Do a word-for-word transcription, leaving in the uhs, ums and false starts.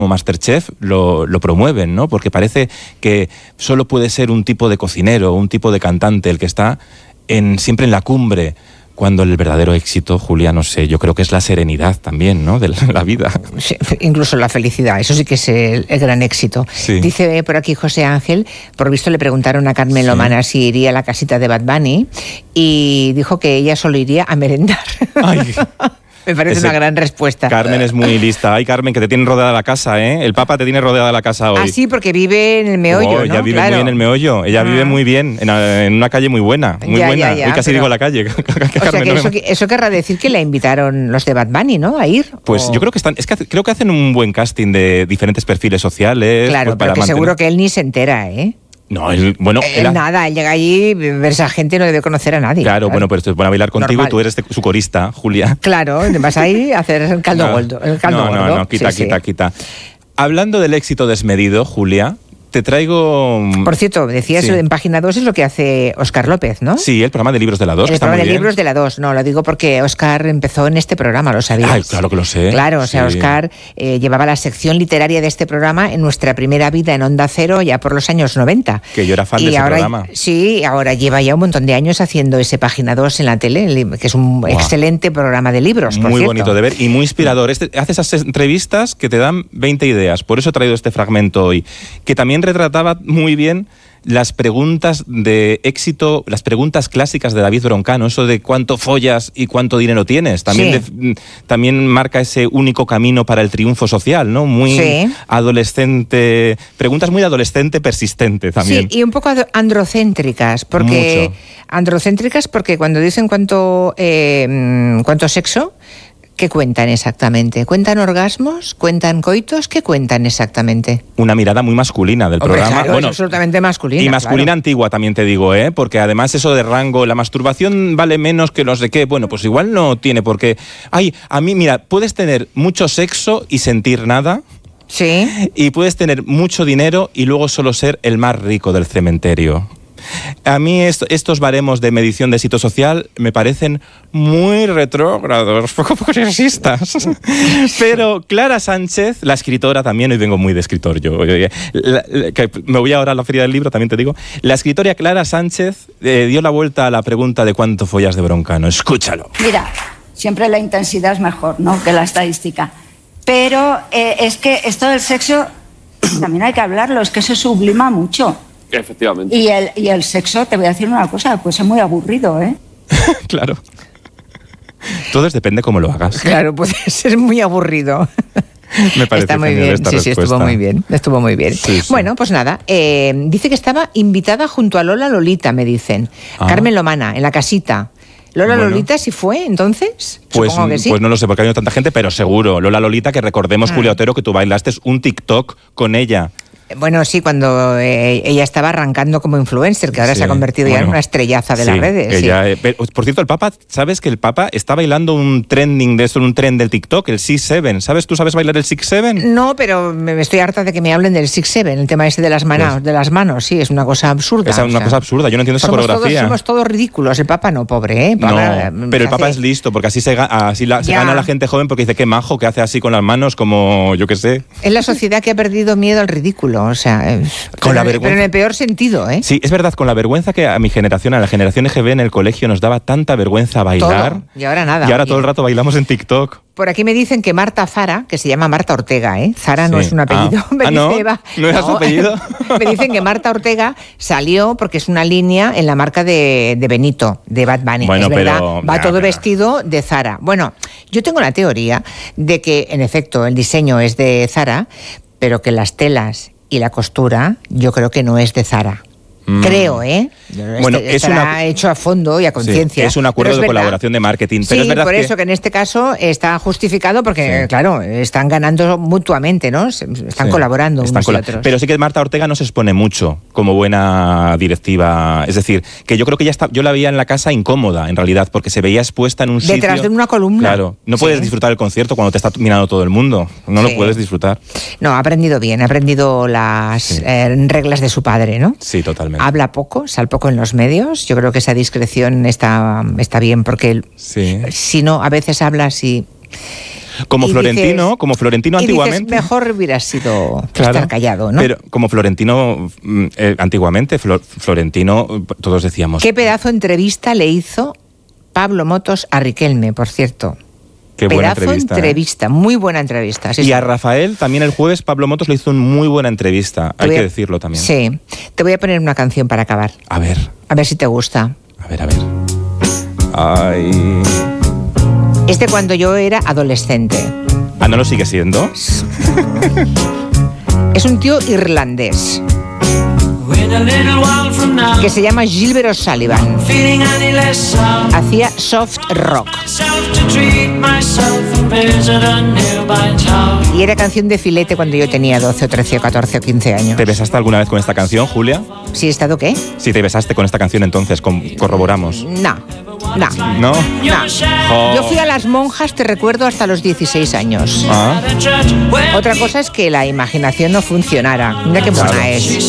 como MasterChef lo, lo promueven, ¿no? Porque parece que solo puede ser un tipo de cocinero, un tipo de cantante el que está en, siempre en la cumbre, cuando el verdadero éxito, Julia, no sé, yo creo que es la serenidad también, ¿no? De la vida. Sí, incluso la felicidad, eso sí que es el, el gran éxito. Sí. Dice por aquí José Ángel, por visto le preguntaron a Carmen sí. Lomana si iría a la casita de Bad Bunny y dijo que ella solo iría a merendar. Ay. Me parece Ese, una gran respuesta. Carmen es muy lista. Ay, Carmen, que te tienen rodeada la casa, ¿eh? El Papa te tiene rodeada la casa hoy. Ah, sí, porque vive en el meollo, oh, ¿no? Ella vive claro. muy en el meollo. Ella ah. vive muy bien, en, en una calle muy buena. Muy ya, buena. Ya, ya, Hoy casi pero... digo la calle. O sea, que eso, eso querrá decir que la invitaron los de Bad Bunny, ¿no? A ir. Pues o... yo creo que están... Es que creo que hacen un buen casting de diferentes perfiles sociales. Claro, pues, para pero que mantener... seguro que él ni se entera, ¿eh? No, él, bueno... Él, él nada, él llega allí, ver esa gente no debe conocer a nadie. Claro, claro. bueno, pero te van a bailar contigo Normal. Y tú eres de, su corista, Julia. Claro, vas ahí a hacer el caldo no, gordo. El caldo no, gordo. no, no, quita, sí, quita, sí. quita. Hablando del éxito desmedido, Julia... Te traigo... Por cierto, decías sí. en Página dos es lo que hace Óscar López, ¿no? Sí, el programa de libros de la dos. El programa de libros de la dos, no, lo digo porque Óscar empezó en este programa, ¿lo sabías? Ay, claro que lo sé. Claro, o sea, sí. Óscar eh, llevaba la sección literaria de este programa en nuestra primera vida en Onda Cero ya por los años noventa. Que yo era fan y de ese ahora, programa. Sí, ahora lleva ya un montón de años haciendo ese Página dos en la tele, que es un wow. excelente programa de libros, por Muy cierto. bonito de ver y muy inspirador. Este, hace esas entrevistas que te dan veinte ideas, por eso he traído este fragmento hoy, que también retrataba muy bien las preguntas de éxito, las preguntas clásicas de David Broncano, eso de cuánto follas y cuánto dinero tienes. También, sí. de, también marca ese único camino para el triunfo social, ¿no? Muy sí. adolescente, preguntas muy adolescente persistente también. Sí, y un poco androcéntricas, porque Mucho. androcéntricas porque cuando dicen cuánto, eh, cuánto sexo, ¿qué cuentan exactamente? ¿Cuentan orgasmos? ¿Cuentan coitos? ¿Qué cuentan exactamente? Una mirada muy masculina del Hombre, programa. Claro, bueno, es absolutamente masculina. Y masculina claro. antigua también te digo, ¿eh? Porque además eso de rango, la masturbación vale menos que no sé qué. Bueno, pues igual no tiene por qué. Ay, a mí, mira, puedes tener mucho sexo y sentir nada. Sí. Y puedes tener mucho dinero y luego solo ser el más rico del cementerio. A mí esto, estos baremos de medición de éxito social me parecen muy retrógrados, poco progresistas. Pero Clara Sánchez, la escritora también, hoy vengo muy de escritor yo, la, la, que me voy ahora a la feria del libro, también te digo, la escritora Clara Sánchez eh, dio la vuelta a la pregunta de cuánto follas de Broncano. Escúchalo. Mira, siempre la intensidad es mejor, ¿no?, que la estadística. Pero eh, es que esto del sexo también hay que hablarlo, es que se sublima mucho. Efectivamente. Y el, y el sexo, te voy a decir una cosa, pues es muy aburrido, ¿eh? Claro. Todo depende cómo lo hagas. Claro, puede ser muy aburrido. Me parece Está muy bien, esta sí, respuesta. sí, estuvo muy bien, estuvo muy bien. Sí, sí. Bueno, pues nada, eh, dice que estaba invitada junto a Lola Lolita, me dicen. Ah. Carmen Lomana, en la casita. ¿Lola bueno. Lolita sí fue, entonces? Pues, Supongo que sí. Pues no lo sé, porque ha habido tanta gente, pero seguro. Lola Lolita, que recordemos, ah. Julia Otero, que tú bailaste un TikTok con ella. Bueno, sí, cuando eh, ella estaba arrancando como influencer, que ahora sí, se ha convertido bueno, ya en una estrellaza de sí, las redes. Ella, sí. eh, por cierto, el Papa, ¿sabes que el Papa está bailando un trending de eso, un trend del TikTok, el six seven? ¿Sabes? ¿Tú sabes bailar el six seven? No, pero me estoy harta de que me hablen del six seven, el tema ese de las manos, pues, de las manos, sí, es una cosa absurda. Es una o sea, cosa absurda, yo no entiendo esa coreografía. Todos, somos todos ridículos, el Papa no, pobre, ¿eh? Papa, no, pero el Papa hace... es listo, porque así se, así la, se gana la gente joven, porque dice, qué majo, que hace así con las manos, como yo qué sé. Es la sociedad que ha perdido miedo al ridículo, o sea... Con pero, la vergüenza. Pero en el peor sentido, ¿eh? Sí, es verdad, con la vergüenza que a mi generación, a la generación L G B en el colegio nos daba tanta vergüenza bailar. Todo. Y ahora nada. Y ahora oye. todo el rato bailamos en TikTok. Por aquí me dicen que Marta Zara, que se llama Marta Ortega, ¿eh? Zara sí. no es un apellido. Ah, me ah dice ¿no? Eva. ¿No era no. su apellido? Me dicen que Marta Ortega salió porque es una línea en la marca de, de Benito, de Bad Bunny. Bueno, es verdad, pero, va nah, todo nah. vestido de Zara. Bueno, yo tengo la teoría de que, en efecto, el diseño es de Zara, pero que las telas y la costura yo creo que no es de Zara. Mm. Creo, ¿eh? Bueno, este, es una... hecho a fondo y a conciencia. Sí, es un acuerdo de colaboración de marketing. Sí, pero es verdad por que... eso que en este caso está justificado porque, sí. claro, están ganando mutuamente, ¿no? Están sí, colaborando están unos col- y otros. Pero sí que Marta Ortega no se expone mucho como buena directiva. Es decir, que yo creo que ya está, yo la veía en la casa incómoda, en realidad, porque se veía expuesta en un Detrás sitio... Detrás de una columna. Claro, no sí. puedes disfrutar el concierto cuando te está mirando todo el mundo. No sí. lo puedes disfrutar. No, ha aprendido bien, ha aprendido las sí. eh, reglas de su padre, ¿no? Sí, totalmente. Habla poco, sale poco en los medios. Yo creo que esa discreción está, está bien, porque sí. si no, a veces habla así... Como y Florentino, dices, como Florentino y antiguamente. Dices, mejor hubiera sido claro, estar callado, ¿no? Pero como Florentino eh, antiguamente, Flor, Florentino, todos decíamos. ¿Qué pedazo de entrevista le hizo Pablo Motos a Riquelme, por cierto? Qué buena pedazo entrevista. entrevista, ¿eh? Muy buena entrevista. Sí, y sí. a Rafael también el jueves Pablo Motos le hizo una muy buena entrevista, hay a, que decirlo también. Sí. Te voy a poner una canción para acabar. A ver. A ver si te gusta. A ver, a ver. Ay. Es de cuando yo era adolescente. Ah, ¿no lo sigue siendo? Es un tío irlandés que se llama Gilbert O'Sullivan. Hacía soft rock. Y era canción de filete cuando yo tenía doce o trece o catorce o quince años. ¿Te besaste alguna vez con esta canción, Julia? ¿Sí he estado qué? Sí, te besaste con esta canción entonces, con, corroboramos. No, no. ¿No? No. Oh. Yo fui a las monjas, te recuerdo, hasta los dieciséis años. Ah. Otra cosa es que la imaginación no funcionara. Mira qué buena claro. es.